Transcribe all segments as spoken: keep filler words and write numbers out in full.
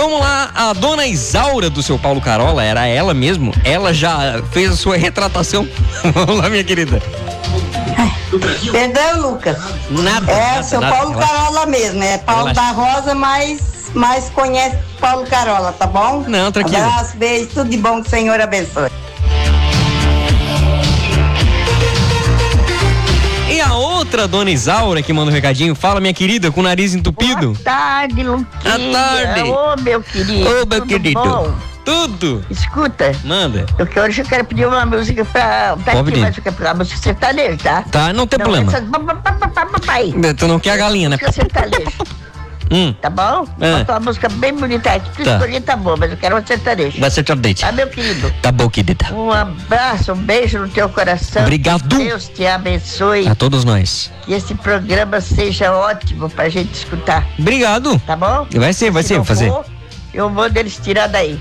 Vamos lá, a dona Isaura do seu Paulo Carola, era ela mesmo? Ela já fez a sua retratação? Vamos lá, minha querida. Perdão, Lucas. Nada. É, nada, seu nada, Paulo relaxa. Carola mesmo. É Paulo Relaxa. da Rosa, mas, mas conhece Paulo Carola, tá bom? Não, tranquilo. Abraço, beijo, tudo de bom, que o Senhor abençoe. E a outra dona Isaura que manda um recadinho, fala, minha querida, com o nariz entupido. Boa tarde, Luquinha. Boa tarde. Ô, meu querido. Ô, meu tudo querido. bom? Tudo. Escuta, Manda. eu que hoje eu quero pedir uma música pra... Tá Pode aqui, pedir. mas eu quero pedir uma música sertaneja, tá? Tá, não tem Não, problema. essas- pa- pa- pa- pa- pa- pa- pai. Tu não quer a galinha, né? Música sertaneja, Hum, tá bom? É. Bota uma música bem bonita aqui, tu Tá. escolhi, tá bom, mas eu quero uma sertaneja. vai ser update. Tá, meu querido? Tá bom, querida. Um abraço, um beijo no teu coração. Obrigado. Deus te abençoe. A todos nós. Que esse programa seja ótimo pra gente escutar, Obrigado. tá bom? Vai ser, vai Se ser, não vou fazer. for, eu mando eles tirar daí.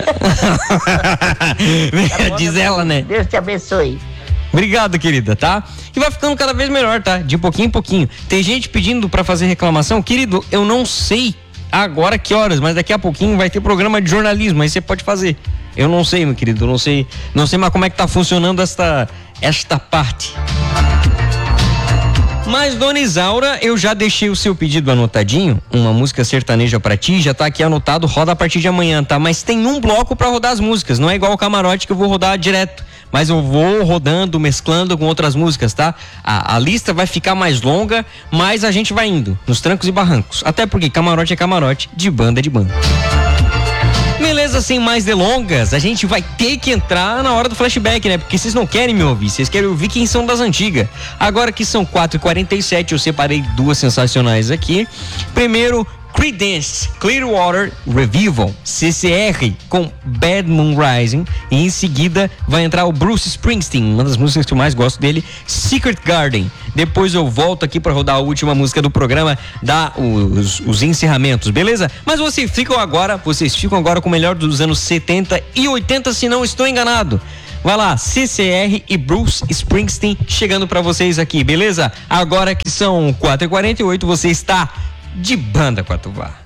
Diz ela, né? Deus te abençoe. Obrigado, querida, tá? E vai ficando cada vez melhor, tá? De pouquinho em pouquinho. Tem gente pedindo pra fazer reclamação. Querido, eu não sei agora que horas, mas daqui a pouquinho vai ter programa de jornalismo, aí você pode fazer. Eu não sei, meu querido, eu não sei, não sei mais como é que tá funcionando esta, esta parte. Mas, dona Isaura, eu já deixei o seu pedido anotadinho, uma música sertaneja pra ti, já tá aqui anotado, roda a partir de amanhã, tá? Mas tem um bloco pra rodar as músicas, não é igual o camarote que eu vou rodar direto, mas eu vou rodando, mesclando com outras músicas, tá? A, a lista vai ficar mais longa, mas a gente vai indo, nos trancos e barrancos, até porque camarote é camarote, de banda é de banda. Beleza, sem mais delongas, a gente vai ter que entrar na hora do flashback, né? Porque vocês não querem me ouvir, vocês querem ouvir quem são das antigas. Agora que são quatro e quarenta e sete, eu separei duas sensacionais aqui. Primeiro, Creedence Clearwater Revival, C C R, com Bad Moon Rising. E em seguida vai entrar o Bruce Springsteen, uma das músicas que eu mais gosto dele, Secret Garden. Depois eu volto aqui para rodar a última música do programa, dar os, os encerramentos, beleza? Mas vocês ficam agora, vocês ficam agora com o melhor dos anos setenta e oitenta, se não estou enganado. Vai lá, C C R e Bruce Springsteen chegando para vocês aqui, beleza? Agora que são quatro e quarenta e oito, você está de banda Quatubá.